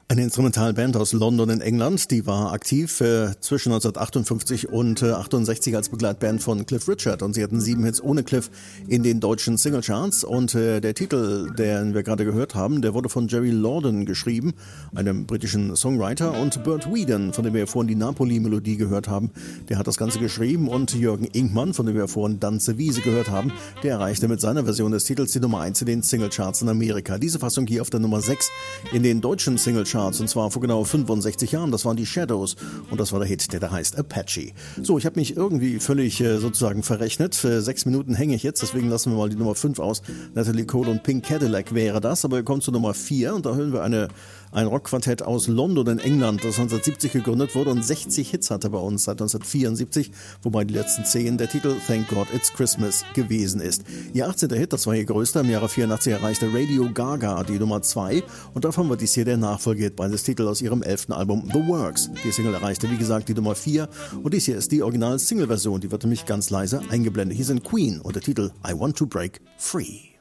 Eine Instrumentalband aus London in England, die war aktiv zwischen 1958 und 68 als Begleitband von Cliff Richard und sie hatten 7 Hits ohne Cliff in den deutschen Singlecharts und der Titel, den wir gerade gehört haben, der wurde von Jerry Lorden geschrieben, einem britischen Songwriter, und Burt Weedon, von dem wir vorhin die Napoli-Melodie gehört haben, der hat das Ganze geschrieben, und Jürgen Inkmann, von dem wir vorhin Danze Wiese gehört haben, der erreichte mit seiner Version des Titels die Nummer 1 in den Singlecharts in Amerika. Diese Fassung hier auf der Nummer 6 in den deutschen Singlecharts, und zwar vor genau 65 Jahren. Das waren die Shadows und das war der Hit, der da heißt Apache. So, ich habe mich irgendwie völlig sozusagen verrechnet. 6 Minuten hänge ich jetzt, deswegen lassen wir mal die Nummer 5 aus. Natalie Cole und Pink Cadillac wäre das, aber wir kommen zur Nummer 4 und da hören wir ein Rockquartett aus London in England, das 1970 gegründet wurde und 60 Hits hatte bei uns seit 1974, wobei die letzten 10 der Titel Thank God It's Christmas gewesen ist. Ihr 18. Hit, das war ihr größter, im Jahre 84 erreichte Radio Gaga die Nummer 2 und davon war dies hier der Nachfolgehit beides Titel aus ihrem 11. Album The Works. Die Single erreichte, wie gesagt, die Nummer 4 und dies hier ist die Original-Single-Version, die wird nämlich ganz leise eingeblendet. Hier sind Queen und der Titel I Want to Break Free.